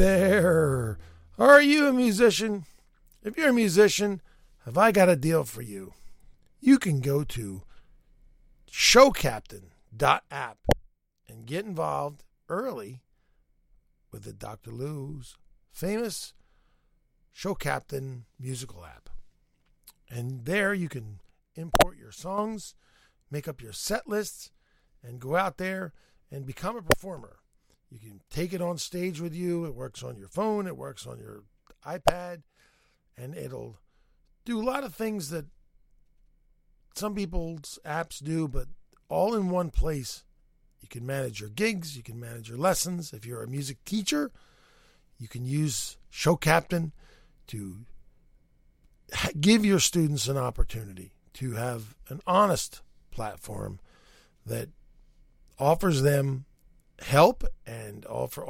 there. Are you a musician? If you're a musician, have I got a deal for you? You can go to showcaptain.app and get involved early with the Dr. Lou's famous Show Captain musical app. And there you can import your songs, make up your set lists, and go out there and become a performer. You can take it on stage with you. It works on your phone. It works on your iPad. And it'll do a lot of things that some people's apps do, but all in one place. You can manage your gigs. You can manage your lessons. If you're a music teacher, you can use Show Captain to give your students an opportunity to have an honest platform that offers them help and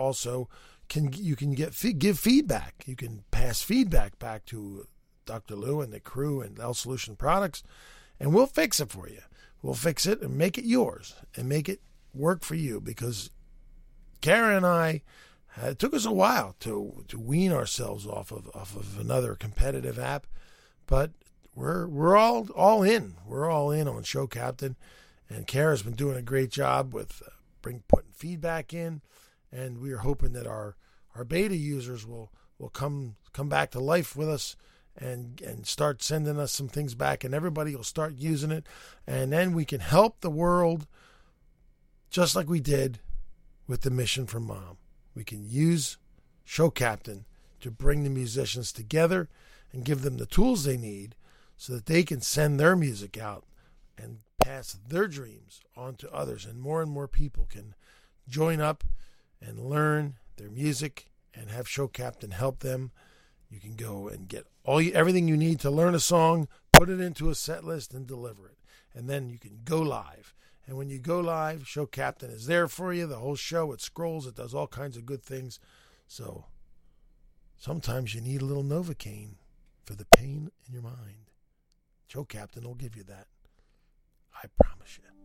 you can give feedback. You can pass feedback back to Dr. Lou and the crew and L Solution Products, and we'll fix it for you. We'll fix it and make it yours and make it work for you, because Karen and I, it took us a while to wean ourselves off of another competitive app, but we're all in. We're all in on Show Captain, and Kara's been doing a great job with putting feedback in, and we are hoping that our beta users will come back to life with us and start sending us some things back, and everybody will start using it, and then we can help the world just like we did with the Mission from Mom. We can use Show Captain to bring the musicians together and give them the tools they need so that they can send their music out and pass their dreams on to others, and more people can join up and learn their music and have Show Captain help them. You can go and get everything you need to learn a song, put it into a set list, and deliver it. And then you can go live. And when you go live, Show Captain is there for you. The whole show, it scrolls, it does all kinds of good things. So sometimes you need a little Novocaine for the pain in your mind. Show Captain will give you that. I promise you.